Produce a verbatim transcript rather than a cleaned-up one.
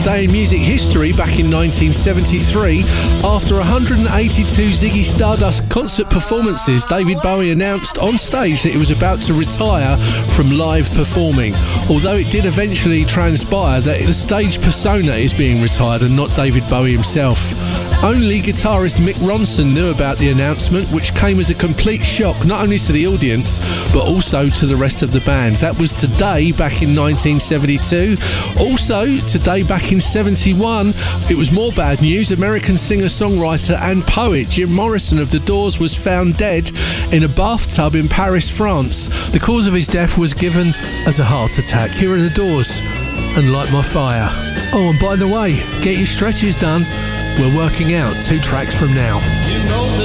day in music history back in nineteen seventy-three. After one hundred eighty-two Ziggy Stardust concert performances, David Bowie announced on stage that he was about to retire from live performing, although it did eventually transpire that the stage persona is being retired and not David Bowie himself. Only guitarist Mick Ronson knew about the announcement, which came as a complete shock not only to the audience but also to the rest of the band. That was today back in nineteen seventy-two. Also today back in seventy-one, it was more bad news. American singer-songwriter and poet Jim Morrison of The Doors was found dead in a bathtub in Paris, France. The cause of his death was given as a heart attack. Here are The Doors and Light My Fire. Oh, and by the way, get your stretches done. We're working out two tracks from now.